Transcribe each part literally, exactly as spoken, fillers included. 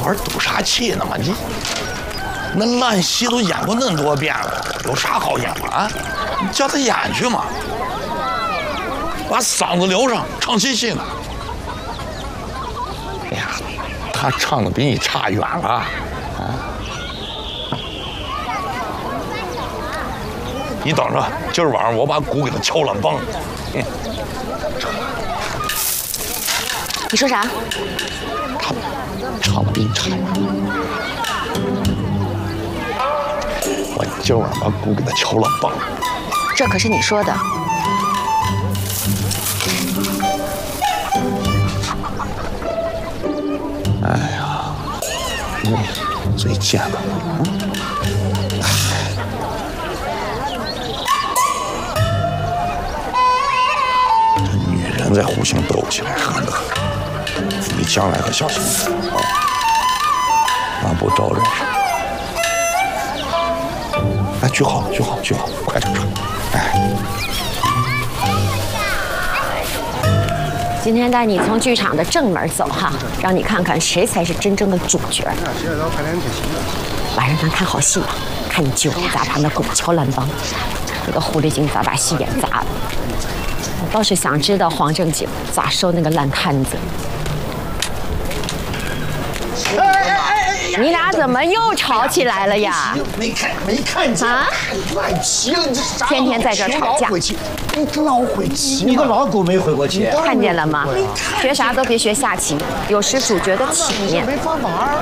玩赌啥气呢嘛？你那烂戏都演过那么多遍了，有啥好演的啊？你叫他演去嘛，把嗓子留上，唱新戏呢。哎呀，他唱的比你差远了啊！你等着，今儿晚上我把鼓给他敲烂崩。嗯、 你说啥？ 他唱的比你差远了。我今儿晚上把鼓给他敲烂崩。 这可是你说的。 哎呀，你最贱的了。嗯 人在互相斗起来，喊得很。你将来可小心点啊！那不招人事。哎，举好，举好，举好，快点唱！哎， 今天带你从剧场的正门走哈，让你看看谁才是真正的主角。晚上咱看好戏吧，看你舅咋把那鼓敲烂梆，这个狐狸精咋把戏演砸了。 我倒是想知道黄正经咋收那个烂摊子。 哎哎哎！ 你俩怎么又吵起来了呀？ 没看没看见啊？赖皮了，你啥？ 天天在这吵架。 你老会棋，你个老狗没回过去。 看见了吗？学啥都别学下棋，有失主角的体面。 没法玩。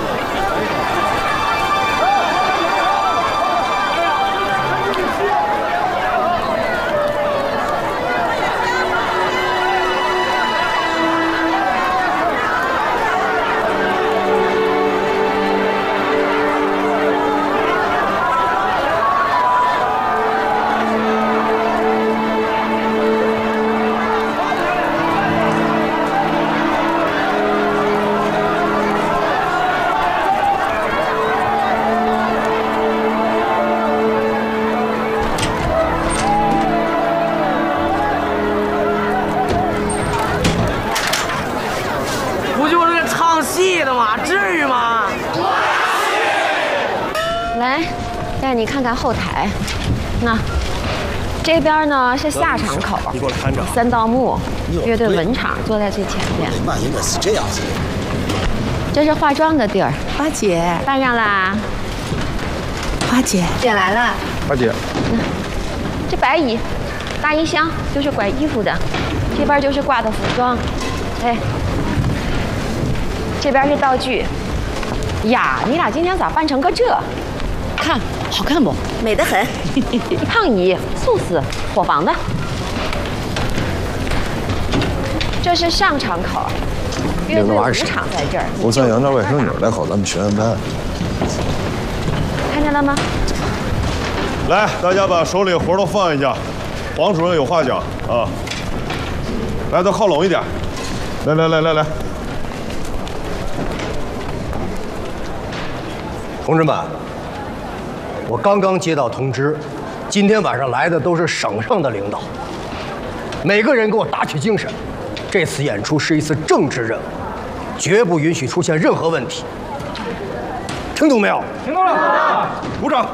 来，带你看看后台。那这边呢是下场口， 你给我看着。 三道木乐队文场坐在最前边。 那应该是这样子的。 这是化妆的地儿。 花姐， 办上啦。 花姐， 姐来了。 花姐， 这白椅，大衣箱就是拐衣服的，这边就是挂的服装。哎，这边是道具。呀，你俩今天咋扮成个这？ 看，好看不？ 美得很。 烫椅、素丝、伙房的。这是上场口，乐队舞场在这儿。 我再养点外甥女来考咱们学院班。 看见了吗？ 来，大家把手里活都放一下，黄主任有话讲啊。来，都靠拢一点。来来来来来。 同志们。 我刚刚接到通知，今天晚上来的都是省上的领导，每个人给我打起精神。这次演出是一次政治任务，绝不允许出现任何问题。听懂没有？ 听懂了。鼓掌。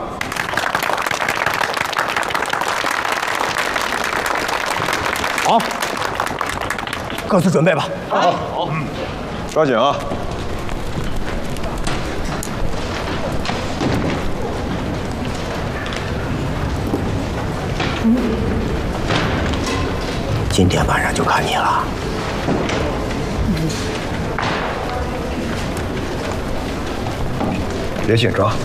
好，各自准备吧。 好，好，嗯，抓紧啊。 今天晚上就看你了。 别紧张，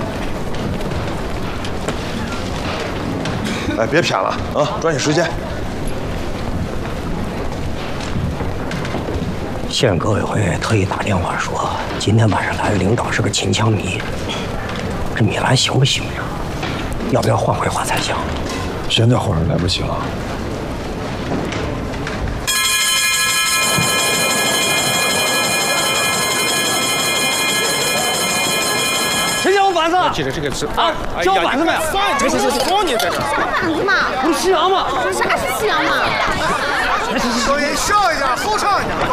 哎，别谝了啊，抓紧时间。 县革委会特意打电话说，今天晚上来的领导是个秦腔迷，这米兰行不行呀？要不要换回花彩香？ 现在换来不及了。 谁叫我板子？ 记得这个是啊，叫我板子没有？ 行行行，光你在这。 板子嘛， 不是夕阳吗？ 啥是夕阳嘛？ 声音上一点，后唱一点。